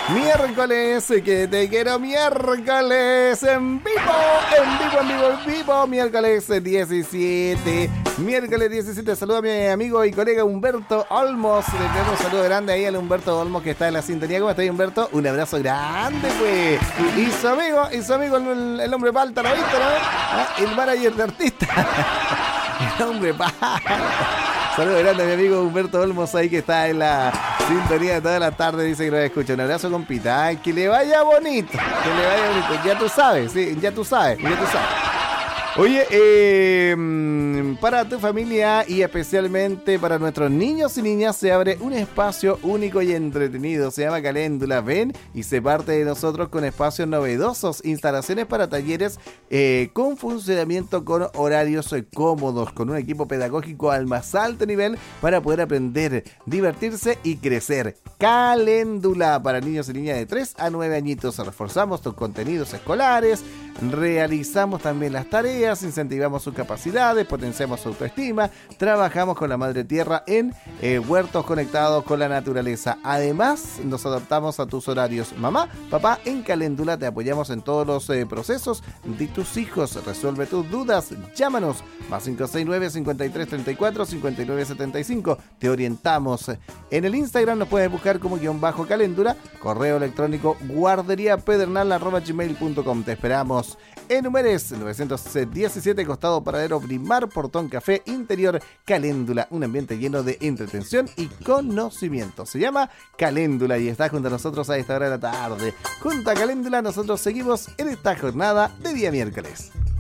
Miércoles, que te quiero miércoles, en vivo, miércoles 17. Miércoles 17, saludo a mi amigo y colega Humberto Olmos. Le tengo un saludo grande ahí al Humberto Olmos que está en la sintonía. ¿Cómo está ahí, Humberto? Un abrazo grande, pues. Y su amigo, el hombre palta, ¿lo viste, no? ¿Ah? El manager de artista. El hombre palta. Saludos grande a mi amigo Humberto Olmos ahí que está en la sintonía de toda la tarde. Dice que nos escucha. Un abrazo, compita. Que le vaya bonito. Que le vaya bonito. Ya tú sabes, sí, ya tú sabes. Oye, para tu familia y especialmente para nuestros niños y niñas se abre un espacio único y entretenido. Se llama Caléndula. Ven y se parte de nosotros con espacios novedosos, instalaciones para talleres con funcionamiento con horarios cómodos, con un equipo pedagógico al más alto nivel para poder aprender, divertirse y crecer. Caléndula para niños y niñas de 3 a 9 añitos. Reforzamos tus contenidos escolares, realizamos también las tareas, incentivamos sus capacidades, potenciamos su autoestima, trabajamos con la madre tierra en huertos conectados con la naturaleza. Además, nos adaptamos a tus horarios. Mamá, papá, en Caléndula te apoyamos en todos los procesos de tus hijos. Resuelve tus dudas, llámanos, más 569-5334-5975. Te orientamos. En el Instagram nos puedes buscar como _Caléndula, correo electrónico guarderiapedernal@gmail.com. Te esperamos en Números 917, costado Paradero Brimar, Portón Café, interior Caléndula, un ambiente lleno de entretención y conocimiento. Se llama Caléndula y está junto a nosotros a esta hora de la tarde. Junto a Caléndula nosotros seguimos en esta jornada de día miércoles.